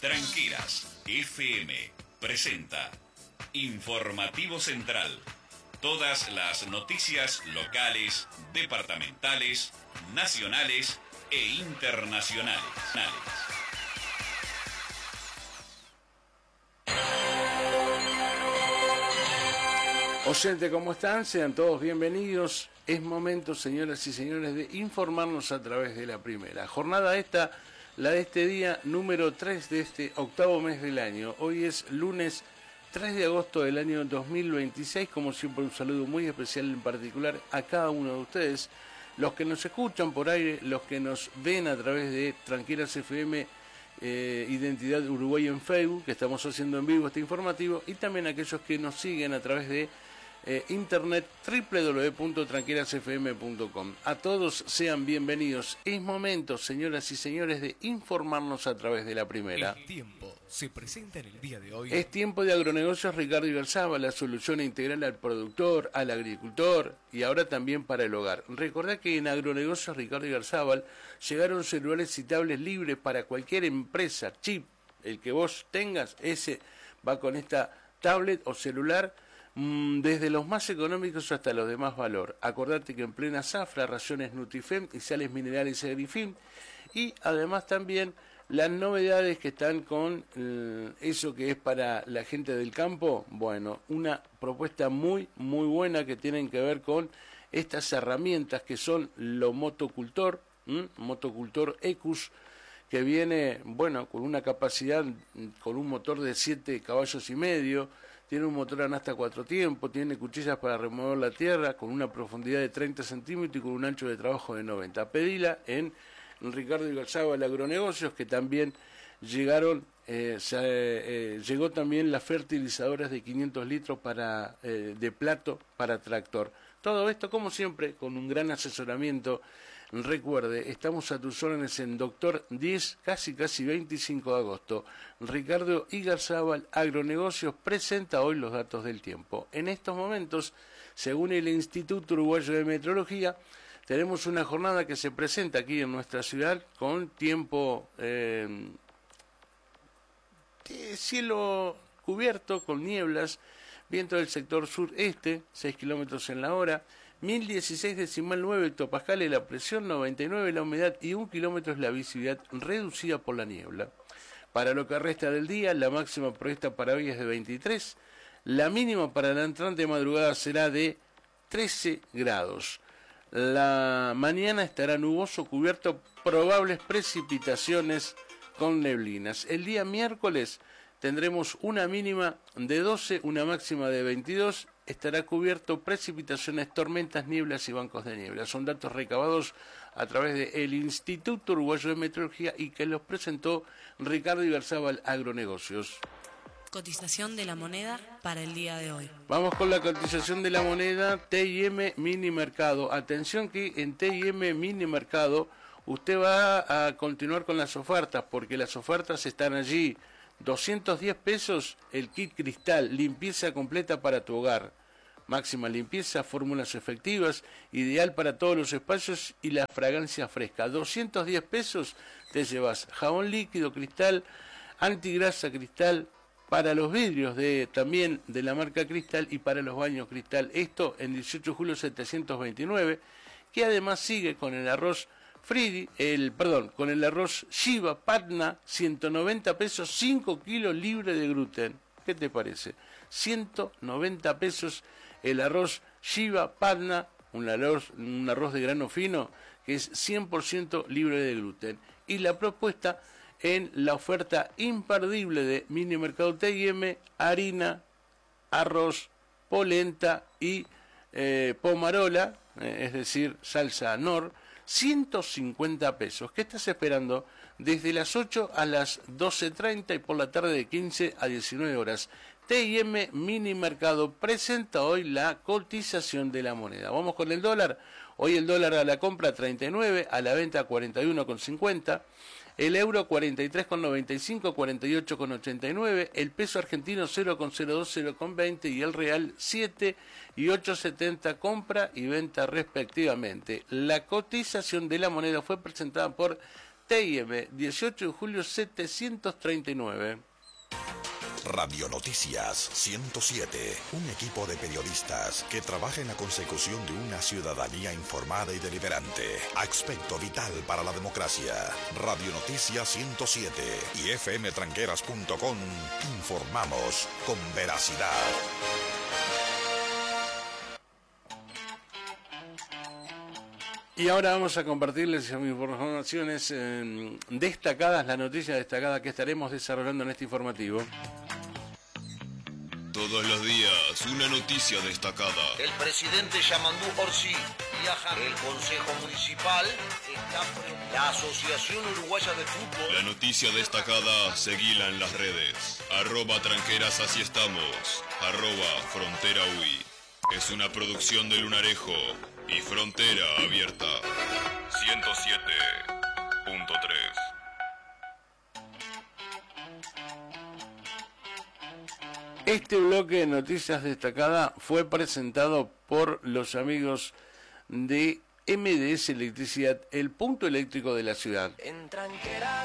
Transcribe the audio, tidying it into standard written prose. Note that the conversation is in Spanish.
Tranqueras FM presenta Informativo Central. Todas las noticias locales, departamentales, nacionales e internacionales. Oyente, ¿cómo están? Sean todos bienvenidos. Es momento, señoras y señores, de informarnos a través de la primera. Jornada esta, la de este día número 3 de este octavo mes del año. Hoy es lunes 3 de agosto del año 2026. Como siempre, un saludo muy especial en particular a cada uno de ustedes, los que nos escuchan por aire, los que nos ven a través de Tranqueras FM, Identidad Uruguay en Facebook, que estamos haciendo en vivo este informativo, y también aquellos que nos siguen a través de internet www.tranquerasfm.com. A todos sean bienvenidos. Es momento, señoras y señores, de informarnos a través de la primera. El tiempo se presenta en el día de hoy. Es tiempo de Agronegocios Ricardo Igarzábal, la solución integral al productor, al agricultor y ahora también para el hogar. Recordá que en Agronegocios Ricardo Igarzábal llegaron celulares citables libres para cualquier empresa, chip, el que vos tengas, ese va con esta tablet o celular, desde los más económicos hasta los de más valor. Acordate que en plena zafra, raciones Nutrifem y sales minerales Agrifim, y además también las novedades que están con eso que es para la gente del campo. Bueno, una propuesta muy buena que tienen que ver con estas herramientas que son lo motocultor, motocultor Ecus, que viene, bueno, con una capacidad, con un motor de 7 caballos y medio, tiene un motor a hasta 4 tiempos, tiene cuchillas para remover la tierra, con una profundidad de 30 centímetros y con un ancho de trabajo de 90. Pedila en Ricardo Igarzábal Agronegocios, que también llegaron, llegó también las fertilizadoras de 500 litros para de plato para tractor. Todo esto, como siempre, con un gran asesoramiento. Recuerde, estamos a tus órdenes en Doctor 10, casi 25 de agosto. Ricardo Igarzábal Agronegocios presenta hoy los datos del tiempo. En estos momentos, según el Instituto Uruguayo de Meteorología, tenemos una jornada que se presenta aquí en nuestra ciudad con tiempo, cielo cubierto con nieblas, viento del sector sureste, 6 kilómetros en la hora, 1016,9 hectopascales la presión, 99 la humedad y 1 kilómetro es la visibilidad reducida por la niebla. Para lo que resta del día, la máxima prevista para hoy es de 23, la mínima para la entrante madrugada será de 13 grados. La mañana estará nuboso, cubierto, probables precipitaciones con neblinas. El día miércoles tendremos una mínima de 12, una máxima de 22, estará cubierto, precipitaciones, tormentas, nieblas y bancos de niebla. Son datos recabados a través del Instituto Uruguayo de Meteorología y que los presentó Ricardo Igarzábal Agronegocios. Cotización de la moneda para el día de hoy. Vamos con la cotización de la moneda T&M Mini Mercado. Atención que en T&M Mini Mercado usted va a continuar con las ofertas, porque las ofertas están allí. 210 pesos el kit cristal, limpieza completa para tu hogar. Máxima limpieza, fórmulas efectivas, ideal para todos los espacios y la fragancia fresca. 210 pesos te llevas jabón líquido cristal, antigrasa cristal, para los vidrios también de la marca Cristal y para los baños Cristal. Esto en 18 de julio 729, que además sigue con el arroz con el arroz Shiva Patna, 190 pesos, 5 kilos libre de gluten. ¿Qué te parece? 190 pesos el arroz Shiva Patna, un arroz de grano fino que es 100% libre de gluten. Y la propuesta en la oferta imperdible de Mini Mercado T&M, harina, arroz, polenta y pomarola, es decir, salsa Nor, 150 pesos. ¿Qué estás esperando? Desde las 8 a las 12:30 y por la tarde de 15 a 19 horas. T&M Mini Mercado presenta hoy la cotización de la moneda. Vamos con el dólar. Hoy el dólar a la compra 39, a la venta 41,50. El euro 43,95, 48,89, el peso argentino 0,02, 0,20 y el real 7 y 8,70 compra y venta respectivamente. La cotización de la moneda fue presentada por TIM, 18 de julio 739. Radio Noticias 107, un equipo de periodistas que trabaja en la consecución de una ciudadanía informada y deliberante, aspecto vital para la democracia. Radio Noticias 107 y fmtranqueras.com, informamos con veracidad. Y ahora vamos a compartirles informaciones destacadas, la noticia destacada que estaremos desarrollando en este informativo. Todos los días, una noticia destacada. El presidente Yamandú Orsi viaja. El Consejo Municipal está frente. La Asociación Uruguaya de Fútbol. La noticia destacada, seguila en las redes. @tranqueras, así estamos. @frontera UI. Es una producción de Lunarejo y Frontera Abierta. 107.3. Este bloque de noticias destacadas fue presentado por los amigos de MDS Electricidad, el punto eléctrico de la ciudad. En Tranqueras